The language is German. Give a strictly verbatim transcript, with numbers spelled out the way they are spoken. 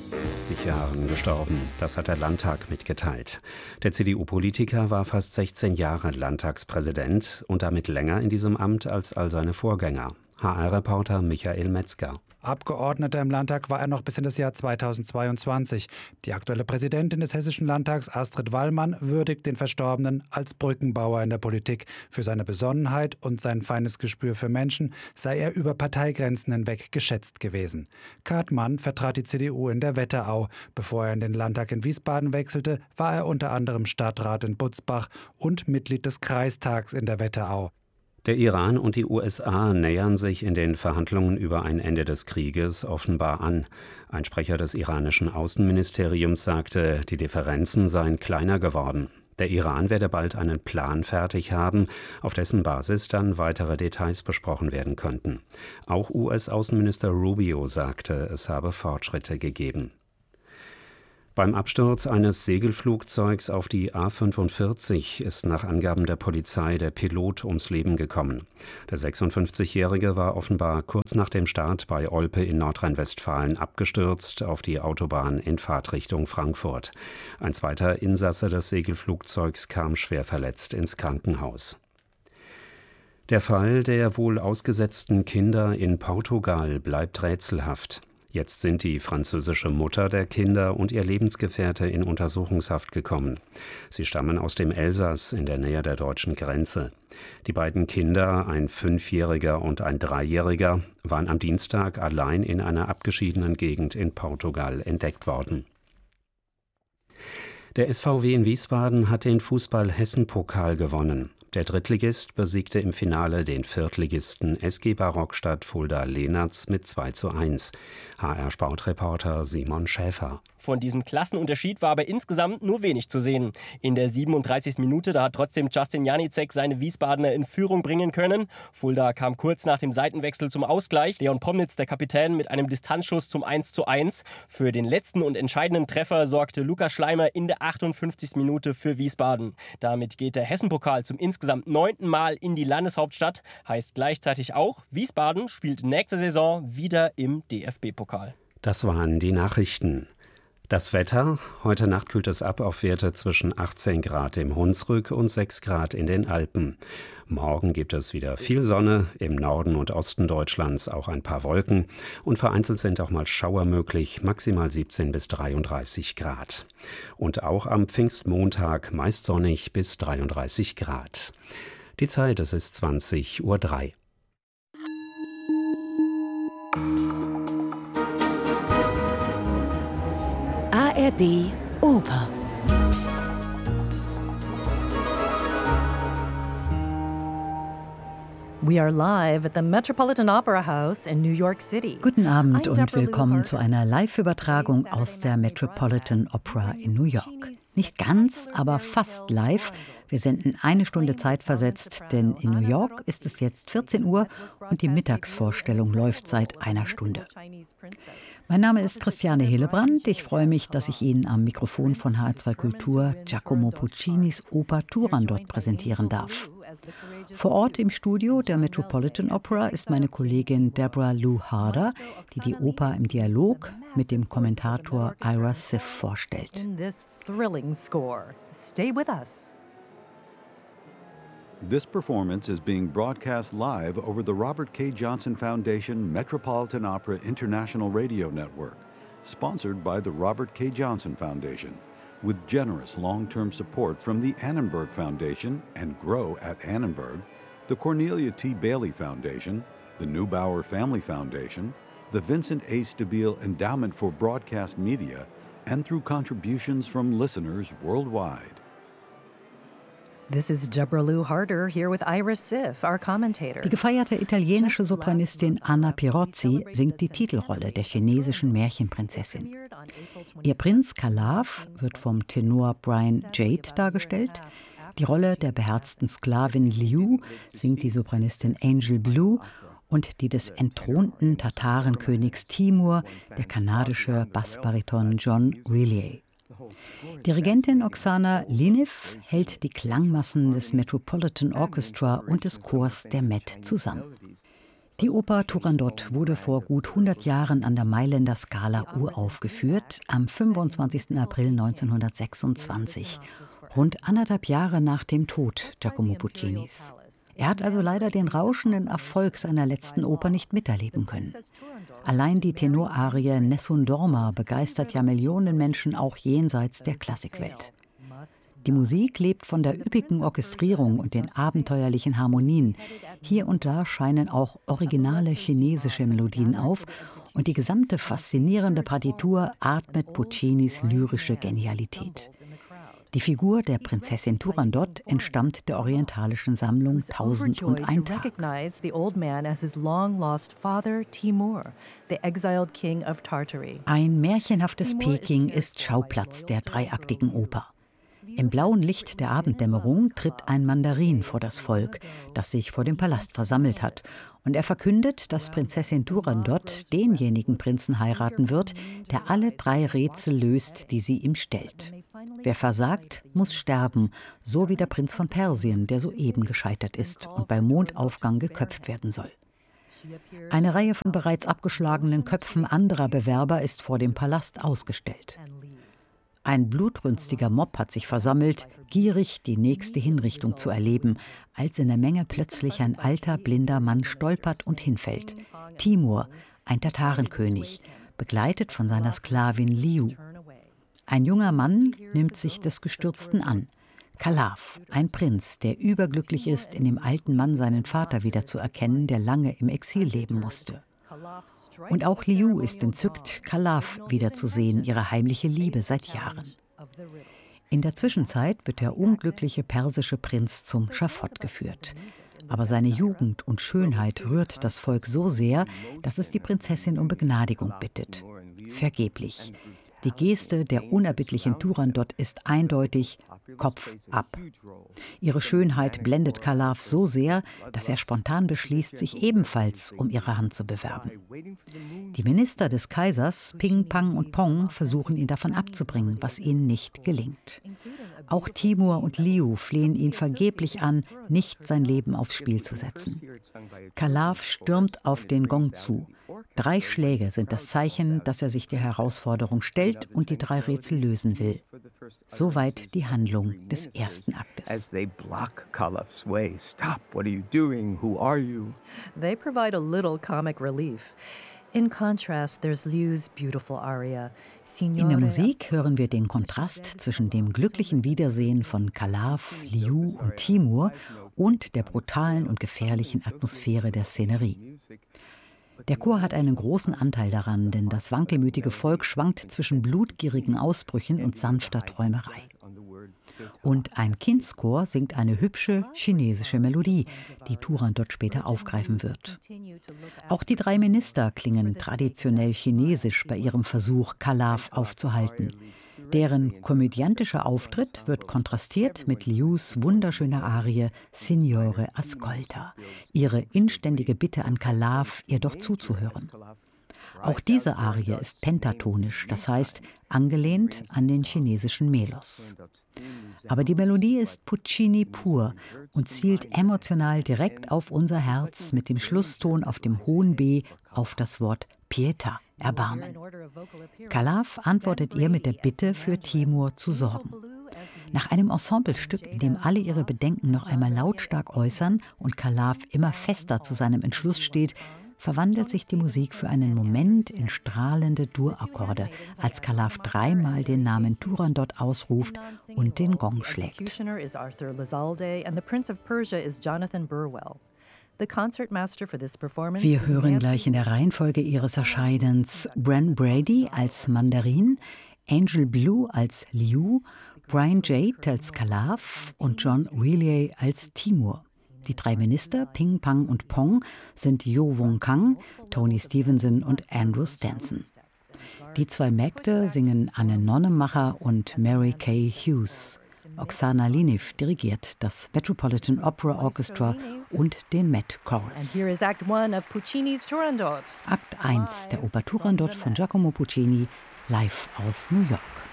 siebzig Jahren gestorben. Das hat der Landtag mitgeteilt. Der C D U-Politiker war fast sechzehn Jahre Landtagspräsident und damit länger in diesem Amt als all seine Vorgänger. H R-Reporter Michael Metzger. Abgeordneter im Landtag war er noch bis in das Jahr zweitausendzweiundzwanzig. Die aktuelle Präsidentin des Hessischen Landtags, Astrid Wallmann, würdigt den Verstorbenen als Brückenbauer in der Politik. Für seine Besonnenheit und sein feines Gespür für Menschen sei er über Parteigrenzen hinweg geschätzt gewesen. Kurt Mann vertrat die C D U in der Wetterau. Bevor er in den Landtag in Wiesbaden wechselte, war er unter anderem Stadtrat in Butzbach und Mitglied des Kreistags in der Wetterau. Der Iran und die U S A nähern sich in den Verhandlungen über ein Ende des Krieges offenbar an. Ein Sprecher des iranischen Außenministeriums sagte, die Differenzen seien kleiner geworden. Der Iran werde bald einen Plan fertig haben, auf dessen Basis dann weitere Details besprochen werden könnten. Auch U S-Außenminister Rubio sagte, es habe Fortschritte gegeben. Beim Absturz eines Segelflugzeugs auf die A fünfundvierzig ist nach Angaben der Polizei der Pilot ums Leben gekommen. Der sechsundfünfzigjährige war offenbar kurz nach dem Start bei Olpe in Nordrhein-Westfalen abgestürzt auf die Autobahn in Fahrtrichtung Frankfurt. Ein zweiter Insasse des Segelflugzeugs kam schwer verletzt ins Krankenhaus. Der Fall der wohl ausgesetzten Kinder in Portugal bleibt rätselhaft. Jetzt sind die französische Mutter der Kinder und ihr Lebensgefährte in Untersuchungshaft gekommen. Sie stammen aus dem Elsass in der Nähe der deutschen Grenze. Die beiden Kinder, ein Fünfjähriger und ein Dreijähriger, waren am Dienstag allein in einer abgeschiedenen Gegend in Portugal entdeckt worden. Der S V W in Wiesbaden hat den Fußball-Hessen-Pokal gewonnen. Der Drittligist besiegte im Finale den Viertligisten S G Barockstadt Fulda-Lehnertz mit zwei zu eins. H R-Sportreporter Simon Schäfer. Von diesem Klassenunterschied war aber insgesamt nur wenig zu sehen. In der siebenunddreißigsten Minute, da hat trotzdem Justin Janicek seine Wiesbadener in Führung bringen können. Fulda kam kurz nach dem Seitenwechsel zum Ausgleich. Leon Promnitz, der Kapitän, mit einem Distanzschuss zum eins zu eins. Für den letzten und entscheidenden Treffer sorgte Lukas Schleimer in der achtundfünfzigsten Minute für Wiesbaden. Damit geht der Hessen-Pokal zum insgesamt neunten Mal in die Landeshauptstadt. Heißt gleichzeitig auch, Wiesbaden spielt nächste Saison wieder im D F B-Pokal. Das waren die Nachrichten. Das Wetter: Heute Nacht kühlt es ab auf Werte zwischen achtzehn Grad im Hunsrück und sechs Grad in den Alpen. Morgen gibt es wieder viel Sonne, im Norden und Osten Deutschlands auch ein paar Wolken und vereinzelt sind auch mal Schauer möglich, maximal siebzehn bis dreiunddreißig Grad. Und auch am Pfingstmontag meist sonnig bis dreiunddreißig Grad. Die Zeit, es ist zwanzig Uhr drei. A R D Oper. We are live at the Metropolitan Opera House in New York City. Guten Abend und willkommen zu einer Live-Übertragung aus der Metropolitan Opera in New York. Nicht ganz, aber fast live. Wir senden eine Stunde zeitversetzt, denn in New York ist es jetzt vierzehn Uhr und die Mittagsvorstellung läuft seit einer Stunde. Mein Name ist Christiane Hillebrand. Ich freue mich, dass ich Ihnen am Mikrofon von H R zwei Kultur Giacomo Puccinis Oper Turandot präsentieren darf. Vor Ort im Studio der Metropolitan Opera ist meine Kollegin Deborah Lou Harder, die die Oper im Dialog mit dem Kommentator Ira Sif vorstellt. This performance is being broadcast live over the Robert K. Johnson Foundation Metropolitan Opera International Radio Network, sponsored by the Robert K. Johnson Foundation, with generous long-term support from the Annenberg Foundation and Grow at Annenberg, the Cornelia T. Bailey Foundation, the Neubauer Family Foundation, the Vincent A. Stabile Endowment for Broadcast Media, and through contributions from listeners worldwide. This is Deborah Lou Harder here with Ira Sif, our commentator. Die gefeierte italienische Sopranistin Anna Pirozzi singt die Titelrolle der chinesischen Märchenprinzessin. Ihr Prinz Kalav wird vom Tenor Brian Jade dargestellt. Die Rolle der beherzten Sklavin Liu singt die Sopranistin Angel Blue und die des entthronten Tatarenkönigs Timur, der kanadische Bassbariton John Rillier. Dirigentin Oksana Linev hält die Klangmassen des Metropolitan Orchestra und des Chors der Met zusammen. Die Oper Turandot wurde vor gut hundert Jahren an der Mailänder Scala uraufgeführt, am fünfundzwanzigsten April neunzehnhundertsechsundzwanzig, rund anderthalb Jahre nach dem Tod Giacomo Puccinis. Er hat also leider den rauschenden Erfolg seiner letzten Oper nicht miterleben können. Allein die Tenorarie Nessun Dorma begeistert ja Millionen Menschen auch jenseits der Klassikwelt. Die Musik lebt von der üppigen Orchestrierung und den abenteuerlichen Harmonien. Hier und da scheinen auch originale chinesische Melodien auf und die gesamte faszinierende Partitur atmet Puccinis lyrische Genialität. Die Figur der Prinzessin Turandot entstammt der orientalischen Sammlung Tausend und ein Tag. Ein märchenhaftes Peking ist Schauplatz der dreiaktigen Oper. Im blauen Licht der Abenddämmerung tritt ein Mandarin vor das Volk, das sich vor dem Palast versammelt hat. Und er verkündet, dass Prinzessin Turandot denjenigen Prinzen heiraten wird, der alle drei Rätsel löst, die sie ihm stellt. Wer versagt, muss sterben, so wie der Prinz von Persien, der soeben gescheitert ist und bei Mondaufgang geköpft werden soll. Eine Reihe von bereits abgeschlagenen Köpfen anderer Bewerber ist vor dem Palast ausgestellt. Ein blutrünstiger Mob hat sich versammelt, gierig die nächste Hinrichtung zu erleben, als in der Menge plötzlich ein alter, blinder Mann stolpert und hinfällt. Timur, ein Tatarenkönig, begleitet von seiner Sklavin Liu. Ein junger Mann nimmt sich des Gestürzten an. Kalaf, ein Prinz, der überglücklich ist, in dem alten Mann seinen Vater wiederzuerkennen, der lange im Exil leben musste. Und auch Liu ist entzückt, Kalaf wiederzusehen, ihre heimliche Liebe seit Jahren. In der Zwischenzeit wird der unglückliche persische Prinz zum Schafott geführt. Aber seine Jugend und Schönheit rührt das Volk so sehr, dass es die Prinzessin um Begnadigung bittet. Vergeblich. Die Geste der unerbittlichen Turandot ist eindeutig Kopf ab. Ihre Schönheit blendet Kalaf so sehr, dass er spontan beschließt, sich ebenfalls um ihre Hand zu bewerben. Die Minister des Kaisers, Ping, Pang und Pong, versuchen ihn davon abzubringen, was ihnen nicht gelingt. Auch Timur und Liu flehen ihn vergeblich an, nicht sein Leben aufs Spiel zu setzen. Kalaf stürmt auf den Gong zu. Drei Schläge sind das Zeichen, dass er sich der Herausforderung stellt und die drei Rätsel lösen will. Soweit die Handlung des ersten Aktes. They provide a little comic relief. In contrast, there's Liu's beautiful aria. In der Musik hören wir den Kontrast zwischen dem glücklichen Wiedersehen von Kalaf, Liu und Timur und der brutalen und gefährlichen Atmosphäre der Szenerie. Der Chor hat einen großen Anteil daran, denn das wankelmütige Volk schwankt zwischen blutgierigen Ausbrüchen und sanfter Träumerei. Und ein Kindschor singt eine hübsche chinesische Melodie, die Turandot später aufgreifen wird. Auch die drei Minister klingen traditionell chinesisch bei ihrem Versuch, Kalaf aufzuhalten. Deren komödiantischer Auftritt wird kontrastiert mit Lius wunderschöner Arie Signore Ascolta, ihre inständige Bitte an Kalaf, ihr doch zuzuhören. Auch diese Arie ist pentatonisch, das heißt angelehnt an den chinesischen Melos. Aber die Melodie ist Puccini pur und zielt emotional direkt auf unser Herz mit dem Schlusston auf dem hohen B auf das Wort Pietà, Erbarmen. Kalaf antwortet ihr mit der Bitte, für Timur zu sorgen. Nach einem Ensemblestück, in dem alle ihre Bedenken noch einmal lautstark äußern und Kalaf immer fester zu seinem Entschluss steht, verwandelt sich die Musik für einen Moment in strahlende Dur-Akkorde, als Kalaf dreimal den Namen Turandot ausruft und den Gong schlägt. Wir hören gleich in der Reihenfolge ihres Erscheinens Bren Brady als Mandarin, Angel Blue als Liu, Brian Jade als Kalaf und John Wheelier als Timur. Die drei Minister, Ping, Pang und Pong, sind Jo Wong Kang, Tony Stevenson und Andrew Stanson. Die zwei Mägde singen Anne Nonnemacher und Mary Kay Hughes. Oksana Liniv dirigiert das Metropolitan Opera Orchestra und den Met Chorus. Akt eins der Oper Turandot von Giacomo Puccini, live aus New York.